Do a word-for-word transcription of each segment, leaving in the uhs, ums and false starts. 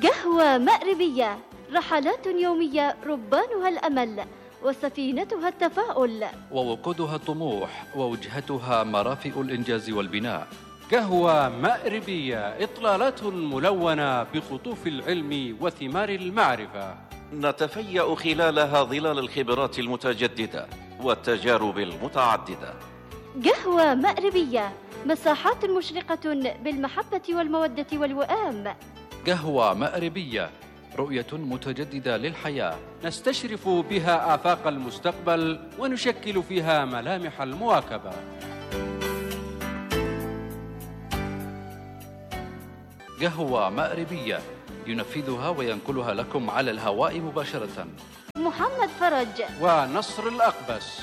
قهوة مأربية، رحلات يومية ربانها الأمل وسفينتها التفاؤل ووقودها الطموح ووجهتها مرافئ الإنجاز والبناء. قهوة مأربية، إطلالات ملونة بخطوف العلم وثمار المعرفة، نتفيأ خلالها ظلال الخبرات المتجددة والتجارب المتعددة. قهوة مأربية، مساحات مشرقة بالمحبة والمودة والوئام. قهوة مأربية، رؤية متجددة للحياة، نستشرف بها آفاق المستقبل ونشكل فيها ملامح المواكبة. قهوة مأربية، ينفذها وينقلها لكم على الهواء مباشرة محمد فرج ونصر الأقبس.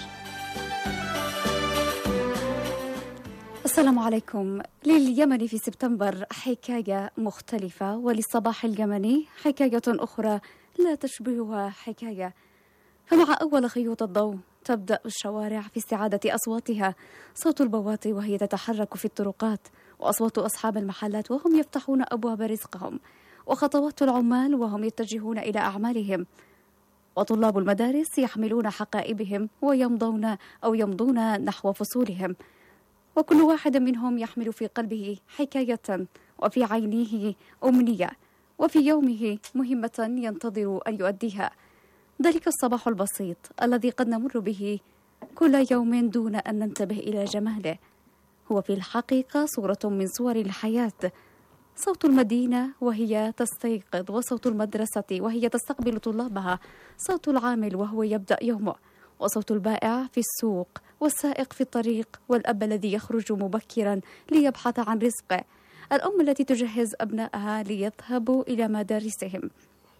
السلام عليكم. لليمن في سبتمبر حكاية مختلفة، وللصباح اليمني حكاية أخرى لا تشبهها حكاية. فمع أول خيوط الضوء تبدأ الشوارع في استعادة أصواتها، صوت البواتي وهي تتحرك في الطرقات، وأصوات أصحاب المحلات وهم يفتحون أبواب رزقهم، وخطوات العمال وهم يتجهون إلى أعمالهم، وطلاب المدارس يحملون حقائبهم ويمضون أو يمضون نحو فصولهم، وكل واحد منهم يحمل في قلبه حكاية، وفي عينيه أمنية، وفي يومه مهمة ينتظر أن يؤديها. ذلك الصباح البسيط الذي قد نمر به كل يوم دون أن ننتبه إلى جماله هو في الحقيقة صورة من صور الحياة. صوت المدينة وهي تستيقظ، وصوت المدرسة وهي تستقبل طلابها، صوت العامل وهو يبدأ يومه، وصوت البائع في السوق، والسائق في الطريق، والأب الذي يخرج مبكرا ليبحث عن رزقه، الأم التي تجهز أبنائها ليذهبوا إلى مدارسهم.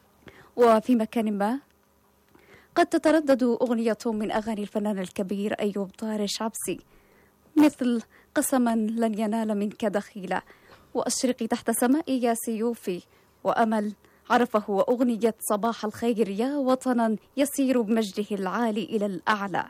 وفي مكان ما قد تتردد أغنية من أغاني الفنان الكبير أيوب طارش عبسي، مثل قسما لن ينال منك دخيلة، وأشرقي تحت سمائي يا سيوفي، وأمل عرفه، وأغنية صباح الخير يا وطنا يسير بمجده العالي إلى الأعلى،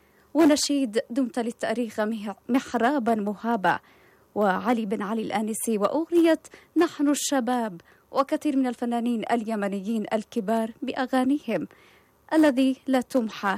ونشيد دمت للتاريخ محرابا مهابا، وعلي بن علي الآنسي، وأغنية نحن الشباب، وكثير من الفنانين اليمنيين الكبار بأغانيهم الذي لا تمحى،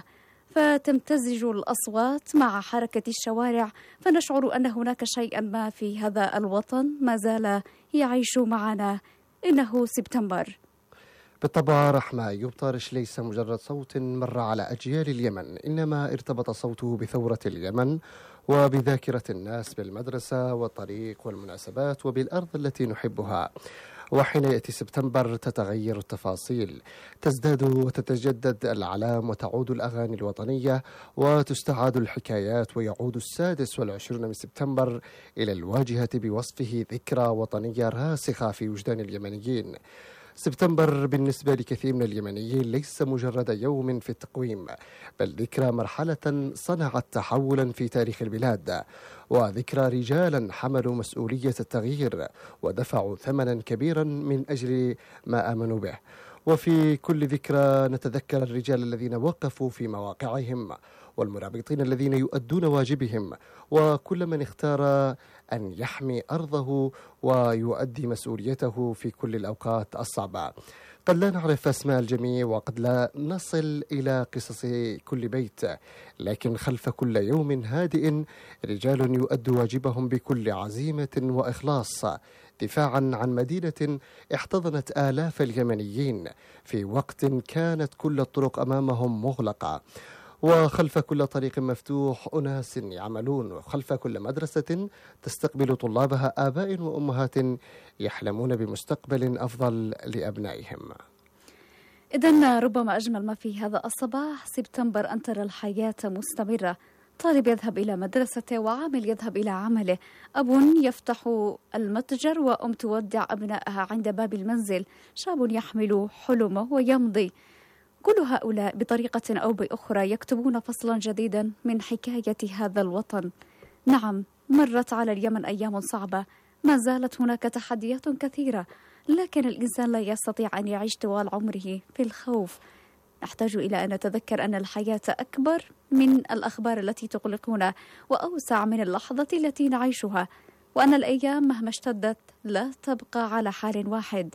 فتمتزج الأصوات مع حركة الشوارع، فنشعر أن هناك شيئا ما في هذا الوطن ما زال يعيش معنا. إنه سبتمبر. بالطبع رحمة، أيوب طارش ليس مجرد صوت مر على أجيال اليمن، إنما ارتبط صوته بثورة اليمن وبذاكرة الناس بالمدرسة والطريق والمناسبات وبالأرض التي نحبها. وحين يأتي سبتمبر تتغير التفاصيل، تزداد وتتجدد الأعلام، وتعود الأغاني الوطنية، وتستعاد الحكايات، ويعود السادس والعشرون من سبتمبر إلى الواجهة بوصفه ذكرى وطنية راسخة في وجدان اليمنيين. سبتمبر بالنسبة لكثير من اليمنيين ليس مجرد يوم في التقويم، بل ذكرى مرحلة صنعت تحولا في تاريخ البلاد، وذكرى رجالا حملوا مسؤولية التغيير ودفعوا ثمنا كبيرا من أجل ما آمنوا به. وفي كل ذكرى نتذكر الرجال الذين وقفوا في مواقعهم، والمرابطين الذين يؤدون واجبهم، وكل من اختار أن يحمي أرضه ويؤدي مسؤوليته في كل الأوقات الصعبة. قد لا نعرف أسماء الجميع، وقد لا نصل إلى قصص كل بيت، لكن خلف كل يوم هادئ رجال يؤدوا واجبهم بكل عزيمة وإخلاص، دفاعا عن مدينة احتضنت آلاف اليمنيين في وقت كانت كل الطرق أمامهم مغلقة، وخلف كل طريق مفتوح أناس يعملون، وخلف كل مدرسة تستقبل طلابها آباء وأمهات يحلمون بمستقبل أفضل لأبنائهم. إذن ربما أجمل ما في هذا الصباح سبتمبر أن ترى الحياة مستمرة، طالب يذهب إلى مدرسته، وعامل يذهب إلى عمله، أب يفتح المتجر، وأم تودع أبنائها عند باب المنزل، شاب يحمل حلمه ويمضي. كل هؤلاء بطريقة أو بأخرى يكتبون فصلا جديدا من حكاية هذا الوطن. نعم، مرت على اليمن أيام صعبة، ما زالت هناك تحديات كثيرة، لكن الإنسان لا يستطيع أن يعيش طوال عمره في الخوف. نحتاج إلى أن نتذكر أن الحياة أكبر من الأخبار التي تقلقنا، وأوسع من اللحظة التي نعيشها، وأن الأيام مهما اشتدت لا تبقى على حال واحد.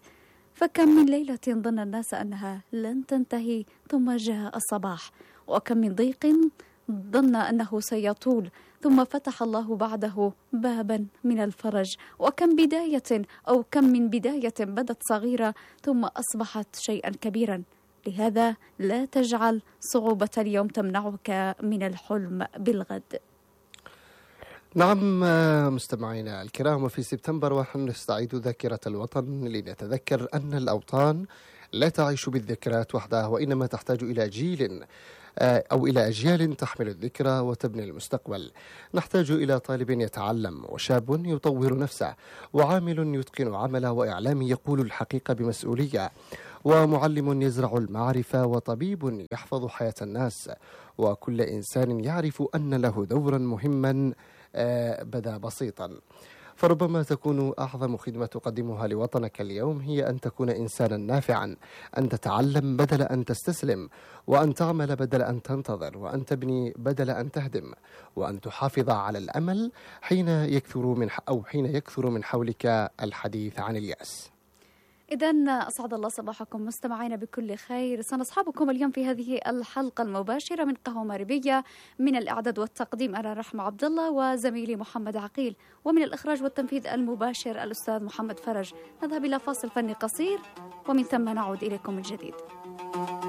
فكم من ليلة ظن الناس أنها لن تنتهي ثم جاء الصباح، وكم من ضيق ظن أنه سيطول ثم فتح الله بعده بابا من الفرج، وكم بداية أو كم من بداية بدت صغيرة ثم أصبحت شيئا كبيرا. لهذا لا تجعل صعوبة اليوم تمنعك من الحلم بالغد. نعم مستمعينا الكرام، وفي سبتمبر ونحن نستعيد ذاكرة الوطن لنتذكر أن الأوطان لا تعيش بالذكريات وحدها، وإنما تحتاج إلى جيل أو إلى أجيال تحمل الذكرى وتبني المستقبل. نحتاج إلى طالب يتعلم، وشاب يطور نفسه، وعامل يتقن عمله، وإعلامي يقول الحقيقة بمسؤولية، ومعلم يزرع المعرفة، وطبيب يحفظ حياة الناس، وكل إنسان يعرف أن له دورا مهما بدا بسيطا. فربما تكون أعظم خدمة تقدمها لوطنك اليوم هي أن تكون إنسانا نافعا، أن تتعلم بدل أن تستسلم، وأن تعمل بدل أن تنتظر، وأن تبني بدل أن تهدم، وأن تحافظ على الأمل حين يكثر من أو حين يكثر من حولك الحديث عن اليأس. إذن أسعد الله صباحكم مستمعين بكل خير. سنصحبكم اليوم في هذه الحلقة المباشرة من قهوة مغربية، من الإعداد والتقديم أنا رحمة عبد الله وزميلي محمد عقيل، ومن الإخراج والتنفيذ المباشر الأستاذ محمد فرج. نذهب إلى فاصل فني قصير ومن ثم نعود إليكم من جديد.